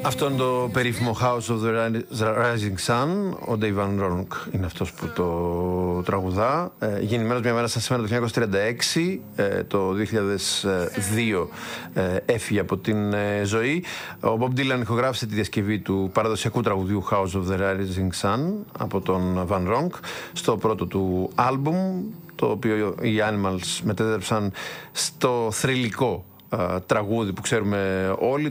Αυτό είναι το περίφημο House of the Rising Sun. Ο Dave Van Ronk είναι αυτός που το τραγουδά. Γεννημένος μια μέρα σαν σήμερα το 1936, το 2002 έφυγε από την ζωή. Ο Bob Dylan ηχογράφησε τη διασκευή του παραδοσιακού τραγουδιού House of the Rising Sun από τον Van Ronk στο πρώτο του άλμπουμ, το οποίο οι Animals μετέδεψαν στο θρυλικό τραγούδι που ξέρουμε όλοι.